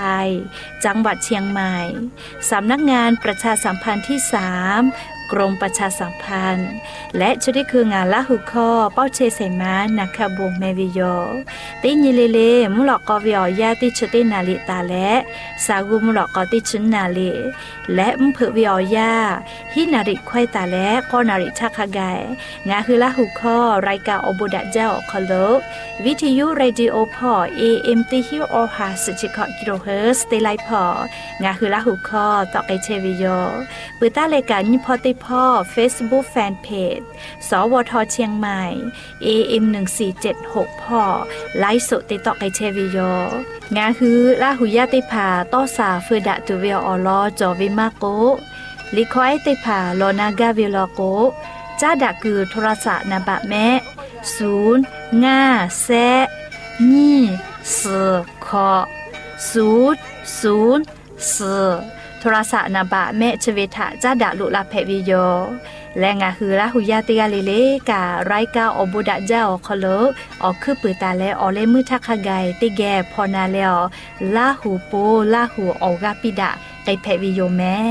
ภัยจังหวัดเชียงใหม่สำนักงานประชาสัมพันธ์ที่3กรมประชาสัมพันธ์และชุดที่คืองานละหุข้อเป้าเชเสมานักขบวงเมวิโยติญิเลเลมุหลอกกอวิอยาติชุตินาลิตาและสากุมุหลอกกอติชุนนาลิและมเผวิอยาฮินาริควายตาและก็นาริชักขะไกงาคือละหุข้อรายการอบุดะเจ้าคโลวิทยุเรดิโอพอ AM ติฮิวออฮาสจิกะกิโลเฮิรตซ์เตไลพองาคือละหุข้อต่อไกเชวิโยปืต้ารายการยิพอติพ่อ Facebook Fanpage สวทเชียงใหม่ AM 1476พ่อไลฟ์สดติดต่อไกเชวิโยงาคือละหุยาติภาต้อสาเฟดะตุเวออลอจอวิมาโกลิควายติภาโลนากาเวลโกจ้าดะคือโทรศัพท์นบะแม่0 5 แซนี่สค0 0 โทรศัพท์นาบะแม่ชเวทะจ้าดะลุลาเพวิโยและงาคือละหุยาติกาเลเลกาไรกาอบุดะเจ้าคโลออกคือปือตาและออเลมือทักขะไกติแกพอนาแล้วลาหูโปลาหูออกาปิดะไกเพวิโยแม่